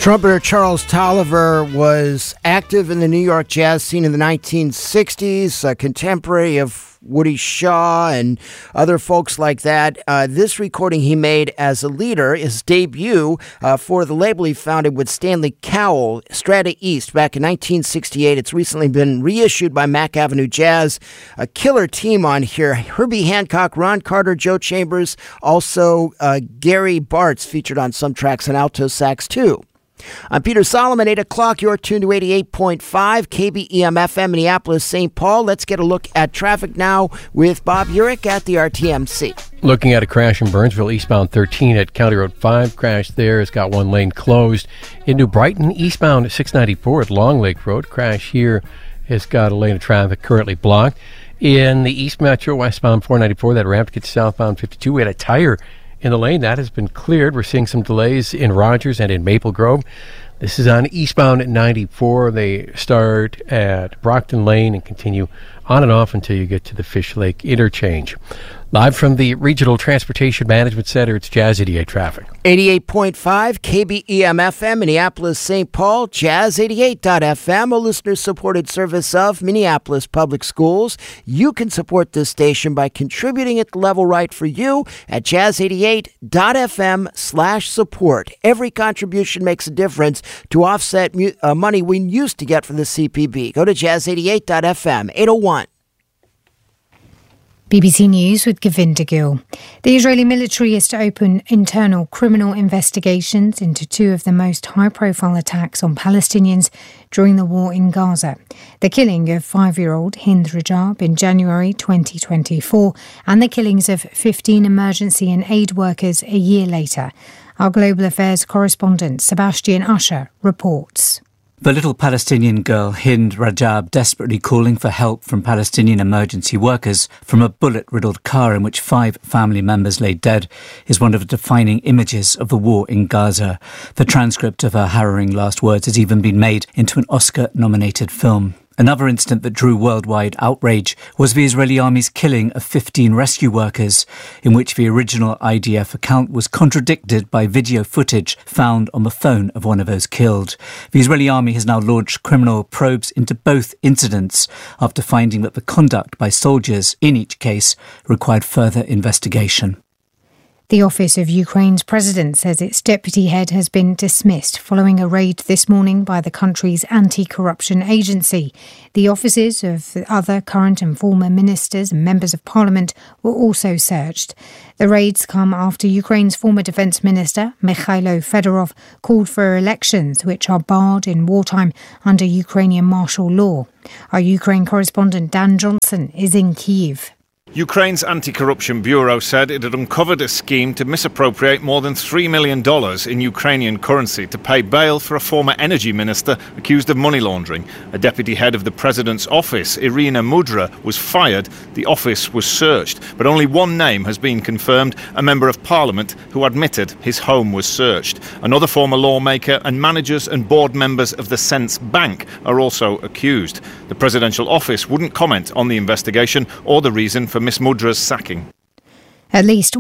Trumpeter Charles Tolliver was active in the New York jazz scene in the 1960s, a contemporary of Woody Shaw and other folks like that. This recording he made as a leader, his debut for the label he founded with Stanley Cowell, Strata East, back in 1968. It's recently been reissued by Mack Avenue Jazz. A killer team on here. Herbie Hancock, Ron Carter, Joe Chambers, also Gary Bartz featured on some tracks on alto sax too. I'm Peter Solomon, 8 o'clock. You're tuned to 88.5 KBEM-FM, Minneapolis, St. Paul. Let's get a look at traffic now with Bob Urich at the RTMC. Looking at a crash in Burnsville, eastbound 13 at County Road 5. Crash there has got one lane closed. Into Brighton, eastbound at 694 at Long Lake Road. Crash here has got a lane of traffic currently blocked. In the East Metro, westbound 494, that ramp gets southbound 52. We had a tire in the lane. That has been cleared. We're seeing some delays in Rogers and in Maple Grove. This is on eastbound at 94. They start at Brockton Lane and continue on and off until you get to the Fish Lake interchange. Live from the Regional Transportation Management Center, it's Jazz 88 traffic. 88.5 KBEM-FM, Minneapolis, St. Paul, Jazz88.FM, a listener-supported service of Minneapolis Public Schools. You can support this station by contributing at the level right for you at Jazz88.FM/support. Every contribution makes a difference to offset money we used to get from the CPB. Go to Jazz88.FM, 801. BBC News with Govinda Gill. The Israeli military is to open internal criminal investigations into two of the most high-profile attacks on Palestinians during the war in Gaza. The killing of 5-year-old Hind Rajab in January 2024 and the killings of 15 emergency and aid workers a year later. Our Global Affairs correspondent Sebastian Usher reports. The little Palestinian girl, Hind Rajab, desperately calling for help from Palestinian emergency workers from a bullet-riddled car in which 5 family members lay dead, is one of the defining images of the war in Gaza. The transcript of her harrowing last words has even been made into an Oscar-nominated film. Another incident that drew worldwide outrage was the Israeli army's killing of 15 rescue workers, in which the original IDF account was contradicted by video footage found on the phone of one of those killed. The Israeli army has now launched criminal probes into both incidents after finding that the conduct by soldiers in each case required further investigation. The office of Ukraine's president says its deputy head has been dismissed following a raid this morning by the country's anti-corruption agency. The offices of the other current and former ministers and members of parliament were also searched. The raids come after Ukraine's former defence minister, Mikhailo Fedorov, called for elections which are barred in wartime under Ukrainian martial law. Our Ukraine correspondent Dan Johnson is in Kyiv. Ukraine's Anti-Corruption Bureau said it had uncovered a scheme to misappropriate more than $3 million in Ukrainian currency to pay bail for a former energy minister accused of money laundering. A deputy head of the president's office, Irina Mudra, was fired. The office was searched, but only one name has been confirmed, a member of parliament who admitted his home was searched. Another former lawmaker and managers and board members of the Sense Bank are also accused. The presidential office wouldn't comment on the investigation or the reason for Miss Mudra's sacking. At least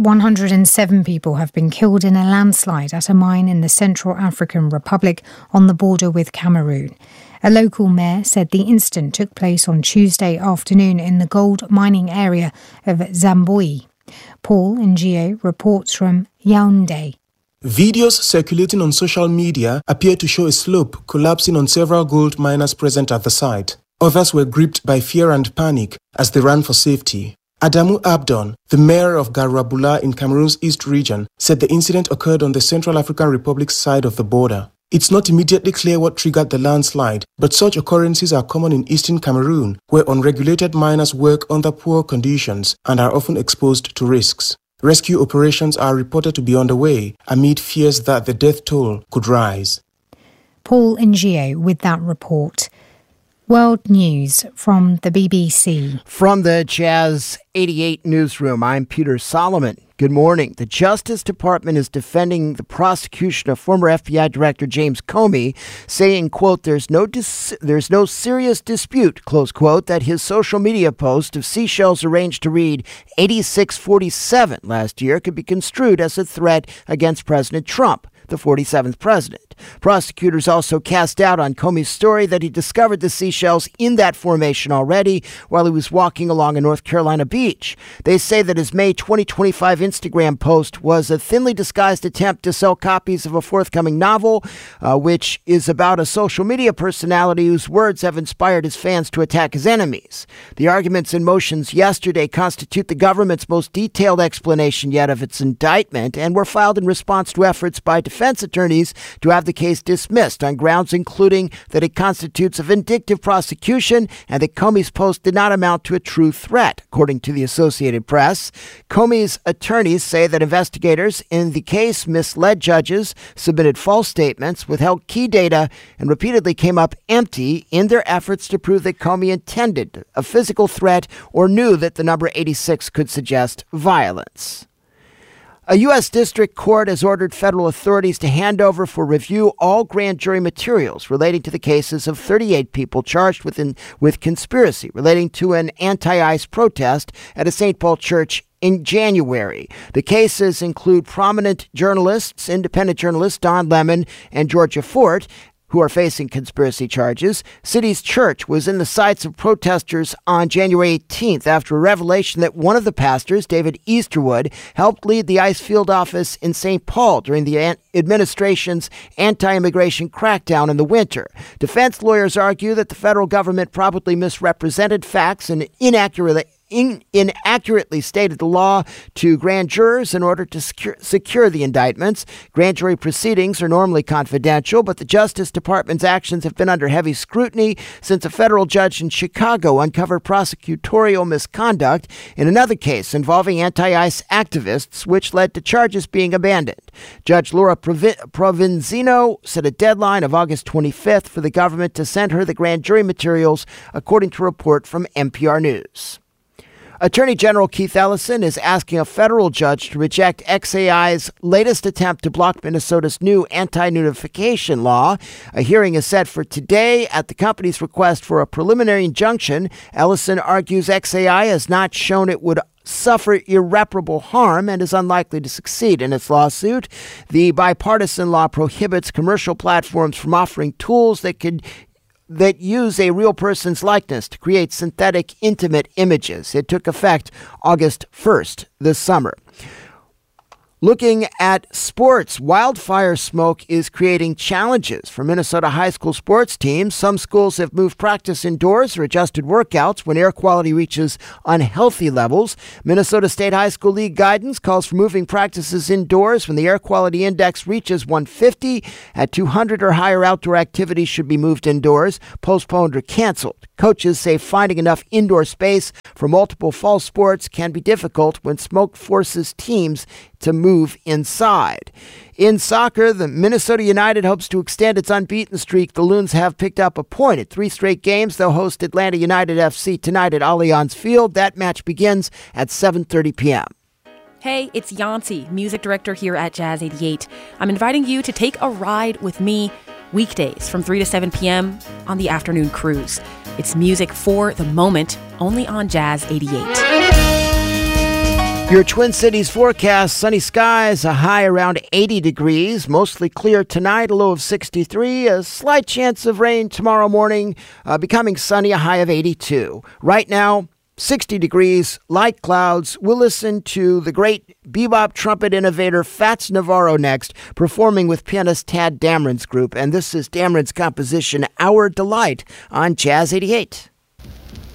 107 people have been killed in a landslide at a mine in the Central African Republic on the border with Cameroon. A local mayor said the incident took place on Tuesday afternoon in the gold mining area of Zamboi. Paul Ngio reports from Yaoundé. Videos circulating on social media appear to show a slope collapsing on several gold miners present at the site. Others were gripped by fear and panic as they ran for safety. Adamu Abdon, the mayor of Garabula in Cameroon's East region, said the incident occurred on the Central African Republic's side of the border. It's not immediately clear what triggered the landslide, but such occurrences are common in eastern Cameroon, where unregulated miners work under poor conditions and are often exposed to risks. Rescue operations are reported to be underway amid fears that the death toll could rise. Paul Ngio with that report. World News from the BBC. From the Jazz 88 newsroom, I'm Peter Solomon. Good morning. The Justice Department is defending the prosecution of former FBI Director James Comey, saying, quote, there's no serious dispute, close quote, that his social media post of seashells arranged to read 8647 last year could be construed as a threat against President Trump, the 47th president. Prosecutors also cast doubt on Comey's story that he discovered the seashells in that formation already while he was walking along a North Carolina beach. They say that his May 2025 Instagram post was a thinly disguised attempt to sell copies of a forthcoming novel, which is about a social media personality whose words have inspired his fans to attack his enemies. The arguments and motions yesterday constitute the government's most detailed explanation yet of its indictment and were filed in response to efforts by defense attorneys to have the case dismissed on grounds including that it constitutes a vindictive prosecution and that Comey's post did not amount to a true threat, according to the Associated Press. Comey's attorneys say that investigators in the case misled judges, submitted false statements, withheld key data, and repeatedly came up empty in their efforts to prove that Comey intended a physical threat or knew that the number 86 could suggest violence. A U.S. district court has ordered federal authorities to hand over for review all grand jury materials relating to the cases of 38 people charged with conspiracy relating to an anti-ICE protest at a St. Paul church in January. The cases include prominent journalists, independent journalists Don Lemon and Georgia Fort, who are facing conspiracy charges. City's church was in the sights of protesters on January 18th after a revelation that one of the pastors, David Easterwood, helped lead the ICE field office in St. Paul during the administration's anti-immigration crackdown in the winter. Defense lawyers argue that the federal government probably misrepresented facts and inaccurately stated the law to grand jurors in order to secure the indictments. Grand jury proceedings are normally confidential, but the Justice Department's actions have been under heavy scrutiny since a federal judge in Chicago uncovered prosecutorial misconduct in another case involving anti-ICE activists, which led to charges being abandoned. Judge Laura Provenzino set a deadline of August 25th for the government to send her the grand jury materials, according to a report from NPR News. Attorney General Keith Ellison is asking a federal judge to reject XAI's latest attempt to block Minnesota's new anti-notification law. A hearing is set for today at the company's request for a preliminary injunction. Ellison argues XAI has not shown it would suffer irreparable harm and is unlikely to succeed in its lawsuit. The bipartisan law prohibits commercial platforms from offering tools that use a real person's likeness to create synthetic, intimate images. It took effect August 1st this summer. Looking at sports, wildfire smoke is creating challenges for Minnesota high school sports teams. Some schools have moved practice indoors or adjusted workouts when air quality reaches unhealthy levels. Minnesota State High School League guidance calls for moving practices indoors when the air quality index reaches 150. At 200 or higher, outdoor activities should be moved indoors, postponed, or canceled. Coaches say finding enough indoor space for multiple fall sports can be difficult when smoke forces teams to move inside. In soccer, the Minnesota United hopes to extend its unbeaten streak. The Loons have picked up a point at 3 straight games. They'll host Atlanta United FC tonight at Allianz Field. That match begins at 7:30 p.m. Hey, it's Yancy, music director here at Jazz 88. I'm inviting you to take a ride with me weekdays from 3 to 7 p.m. on the afternoon cruise. It's music for the moment, only on Jazz 88. Your Twin Cities forecast: sunny skies, a high around 80 degrees, mostly clear tonight, a low of 63, a slight chance of rain tomorrow morning, becoming sunny, a high of 82. Right now, 60 degrees, light clouds. We'll listen to the great bebop trumpet innovator Fats Navarro next, performing with pianist Tad Dameron's group. And this is Dameron's composition, Our Delight, on Jazz 88.